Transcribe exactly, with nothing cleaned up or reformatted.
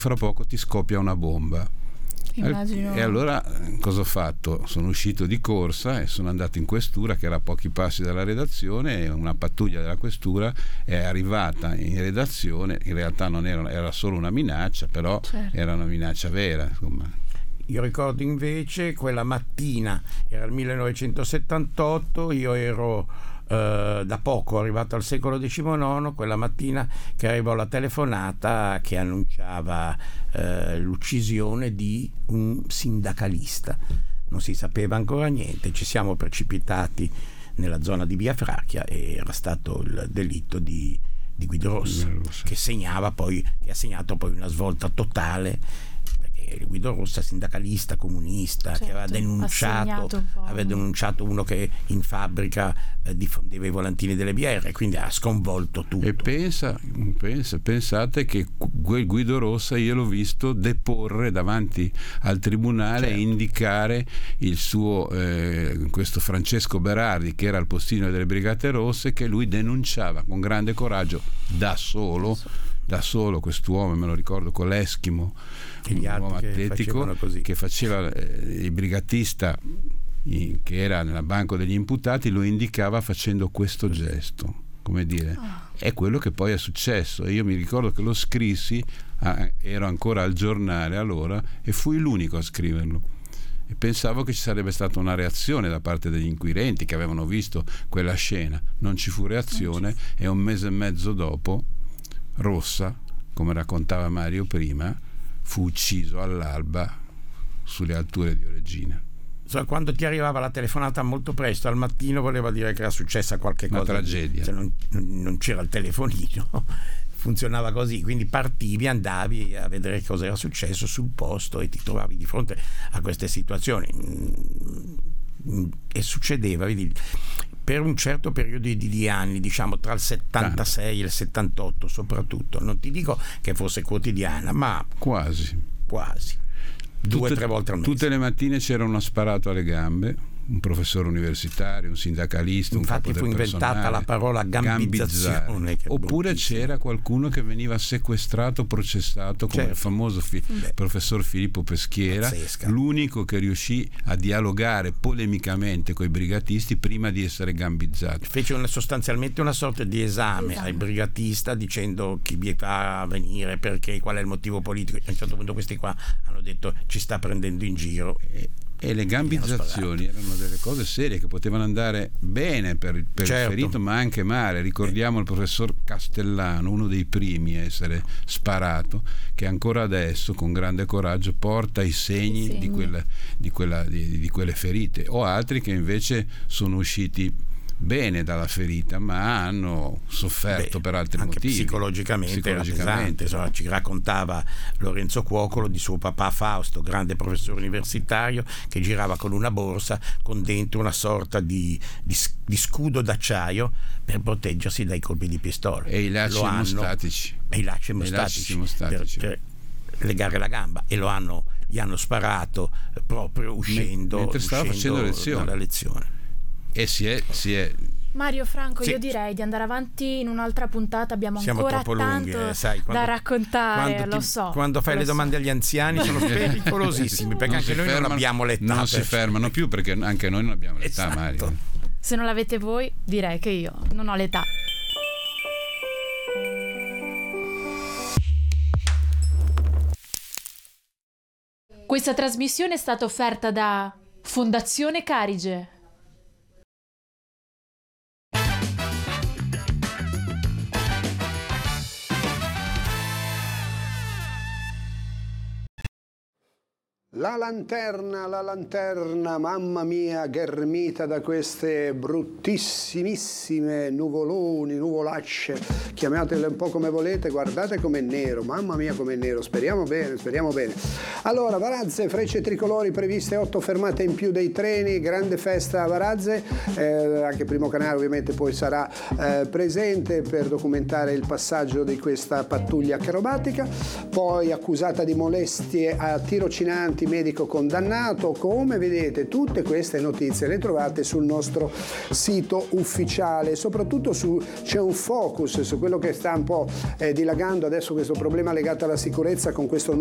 fra poco ti scoppia una bomba. Immagino. E allora cosa ho fatto? Sono uscito di corsa e sono andato in questura, che era a pochi passi dalla redazione, e una pattuglia della questura è arrivata in redazione. In realtà non era, era solo una minaccia, però certo. Era una minaccia vera, insomma. Io ricordo invece quella mattina, era il millenovecentosettantotto, io ero eh, da poco arrivato al secolo diciannove, quella mattina che arrivò la telefonata che annunciava eh, l'uccisione di un sindacalista. Non si sapeva ancora niente, ci siamo precipitati nella zona di Via Fracchia e era stato il delitto di, di Guido Rossa, che segnava poi, che ha segnato poi una svolta totale. Guido Rossa, sindacalista comunista, certo, che aveva denunciato aveva denunciato uno che in fabbrica eh, diffondeva i volantini delle B R, quindi ha sconvolto tutto. E pensa, pensa, pensate che quel Guido Rossa io l'ho visto deporre davanti al tribunale, certo, e indicare il suo eh, questo Francesco Berardi, che era il postino delle Brigate Rosse, che lui denunciava con grande coraggio da solo da solo quest'uomo, me lo ricordo, con l'Eschimo, un uomo atletico che faceva eh, il brigatista in, che era nel banco degli imputati, lo indicava facendo questo gesto, come dire, oh. È quello che poi è successo. E io mi ricordo che lo scrissi, ah, ero ancora al giornale allora e fui l'unico a scriverlo. E pensavo che ci sarebbe stata una reazione da parte degli inquirenti che avevano visto quella scena. Non ci fu reazione e un mese e mezzo dopo Rossa, come raccontava Mario prima, fu ucciso all'alba sulle alture di Oreggina. So, quando ti arrivava la telefonata molto presto al mattino voleva dire che era successa qualche cosa, una tragedia, se non, non c'era il telefonino funzionava così, quindi partivi, andavi a vedere cosa era successo sul posto e ti trovavi di fronte a queste situazioni e succedeva, vedi, per un certo periodo di, di anni, diciamo tra il settantasei e il settantotto soprattutto, non ti dico che fosse quotidiana, ma quasi quasi due o tre volte al mese. Tutte le mattine c'era uno sparato alle gambe, un professore universitario, un sindacalista, infatti un capo fu del inventata personale, la parola gambizzazione, oppure c'era qualcuno che veniva sequestrato, processato, come certo. il famoso fi- professor Filippo Peschiera, pazzesca, l'unico che riuscì a dialogare polemicamente con i brigatisti prima di essere gambizzato. Fece una, sostanzialmente una sorta di esame, esame. al brigatista, dicendo chi vieta a venire, perché, qual è il motivo politico. A un certo punto questi qua hanno detto ci sta prendendo in giro. E, E le gambizzazioni erano delle cose serie che potevano andare bene per, per certo. il ferito, ma anche male. Ricordiamo il professor Castellano, uno dei primi a essere sparato, che ancora adesso con grande coraggio porta i segni, segni. Di, quella, di, quella, di, di quelle ferite, o altri che invece sono usciti bene dalla ferita ma hanno sofferto Beh, per altri anche motivi psicologicamente, psicologicamente. Era pesante. Ci raccontava Lorenzo Cuocolo di suo papà Fausto, grande professore universitario, che girava con una borsa con dentro una sorta di, di, di scudo d'acciaio per proteggersi dai colpi di pistola e i lacci emostatici e i lacci emostatici per, per legare la gamba, e lo hanno gli hanno sparato proprio uscendo, mentre stava uscendo facendo lezione. dalla lezione. E si è, si è Mario Franco, sì. io direi di andare avanti in un'altra puntata, abbiamo Siamo ancora troppo tanto lunghe, sai, quando, da raccontare, quando lo ti, so. Quando fai le domande so. agli anziani sono pericolosissimi, perché non anche noi fermano, non abbiamo l'età. Non per... si fermano più perché anche noi non abbiamo l'età, esatto. Mario. Se non l'avete voi, direi che io non ho l'età. Questa trasmissione è stata offerta da Fondazione Carige. La lanterna, la lanterna, mamma mia, ghermita da queste bruttissimissime nuvoloni, nuvolacce, chiamatele un po' come volete, guardate com'è nero, mamma mia com'è nero, speriamo bene, speriamo bene. Allora, Varazze, Frecce Tricolori, previste otto fermate in più dei treni, grande festa a Varazze, eh, anche Primo Canale ovviamente poi sarà eh, presente per documentare il passaggio di questa pattuglia acrobatica, poi accusata di molestie a tirocinanti antimedico condannato. Come vedete, tutte queste notizie le trovate sul nostro sito ufficiale, soprattutto su, c'è un focus su quello che sta un po' eh, dilagando adesso, questo problema legato alla sicurezza con questo